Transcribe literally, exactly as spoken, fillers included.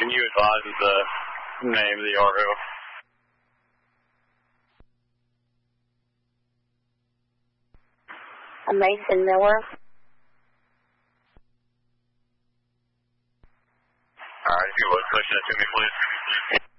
Can you advise the name of the R O? Mason Miller. All right, if you would, push that to me, please.